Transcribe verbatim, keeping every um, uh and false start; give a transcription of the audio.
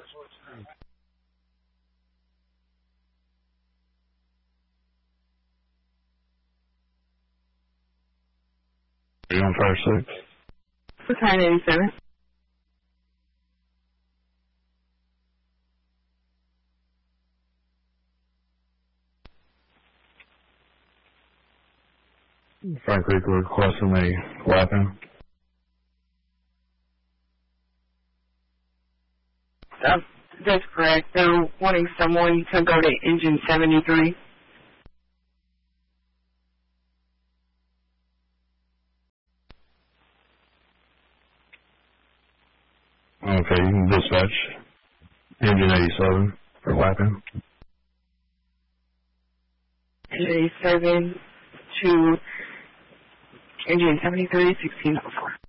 Are you on fire six? nine eighty-seven. Frank Creek requesting a weapon. Uh, that's correct. They're wanting someone to go to engine seventy-three. Okay, you can dispatch engine eighty-seven for weapon. Engine eighty-seven to engine seventy-three, sixteen oh four.